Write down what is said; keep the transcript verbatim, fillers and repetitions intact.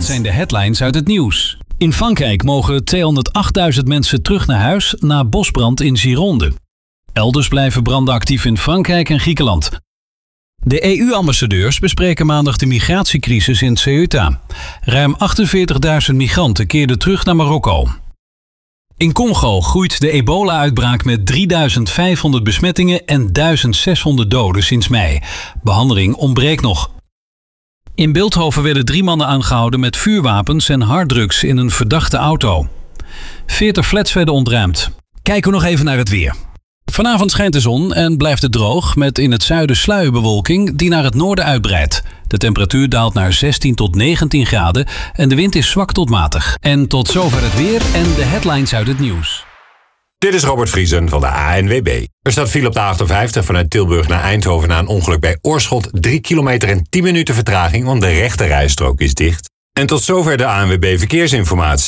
zijn de headlines uit het nieuws. In Frankrijk mogen tweehonderdachtduizend mensen terug naar huis na bosbrand in Gironde. Elders blijven branden actief in Frankrijk en Griekenland. De E U-ambassadeurs bespreken maandag de migratiecrisis in Ceuta. Ruim achtenveertigduizend migranten keerden terug naar Marokko. In Congo groeit de ebola-uitbraak met drieduizend vijfhonderd besmettingen en duizend zeshonderd doden sinds mei. Behandeling ontbreekt nog. In Bilthoven werden drie mannen aangehouden met vuurwapens en harddrugs in een verdachte auto. veertig flats werden ontruimd. Kijken we nog even naar het weer. Vanavond schijnt de zon en blijft het droog met in het zuiden sluierbewolking die naar het noorden uitbreidt. De temperatuur daalt naar zestien tot negentien graden en de wind is zwak tot matig. En tot zover het weer en de headlines uit het nieuws. Dit is Robert Vriesen van de A N W B. Er staat file op de achtenvijftig vanuit Tilburg naar Eindhoven na een ongeluk bij Oorschot. drie kilometer en tien minuten vertraging, want de rechte rijstrook is dicht. En tot zover de A N W B Verkeersinformatie.